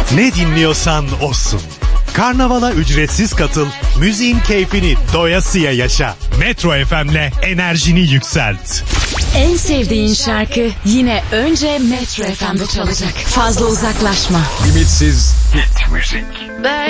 Ne dinliyorsan olsun. Karnavala ücretsiz katıl, müziğin keyfini doyasıya yaşa. Metro FM'le enerjini yükselt. En sevdiğin şarkı yine önce Metro FM'de çalacak. Fazla uzaklaşma. Limitsiz hit müzik.